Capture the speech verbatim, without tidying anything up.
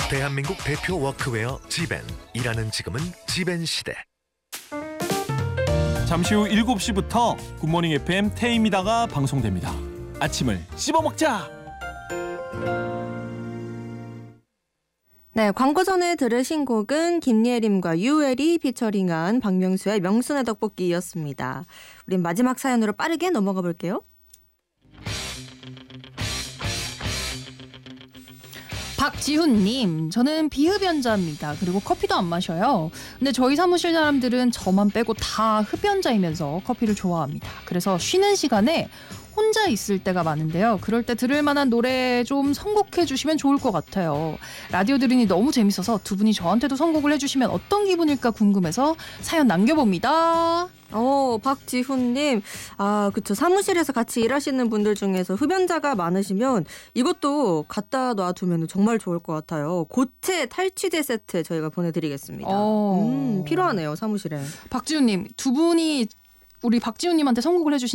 대한민국 대표 워크웨어 지벤. 일하는 지금은 지벤 시대. 잠시 후 일곱 시부터 굿모닝 에프엠 태임이다가 방송됩니다. 아침을 씹어먹자. 네, 광고 전에 들으신 곡은 김예림과 유엘이 피처링한 박명수의 명순의 떡볶이였습니다. 우린 마지막 사연으로 빠르게 넘어가 볼게요. 박지훈님, 저는 비흡연자입니다. 그리고 커피도 안 마셔요. 근데 저희 사무실 사람들은 저만 빼고 다 흡연자이면서 커피를 좋아합니다. 그래서 쉬는 시간에 혼자 있을 때가 많은데요. 그럴 때 들을 만한 노래 좀 선곡해 주시면 좋을 것 같아요. 라디오 들으니 너무 재밌어서 두 분이 저한테도 선곡을 해주시면 어떤 기분일까 궁금해서 사연 남겨봅니다. 어, 박지훈님. 아, 그쵸. 사무실에서 같이 일하시는 분들 중에서 흡연자가 많으시면 이것도 갖다 놔두면 정말 좋을 것 같아요. 고체 탈취제 세트 저희가 보내드리겠습니다. 어. 음, 필요하네요, 사무실에. 박지훈님, 두 분이 우리 박지훈님한테 선곡을 해주신